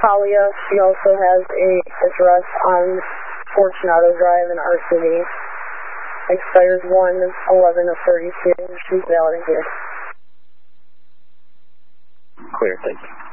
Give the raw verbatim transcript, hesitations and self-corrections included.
Talia. She also has a address on Fortunato Drive in our city. Expires one eleven of thirty-two. She's valid here. Clear, thank you.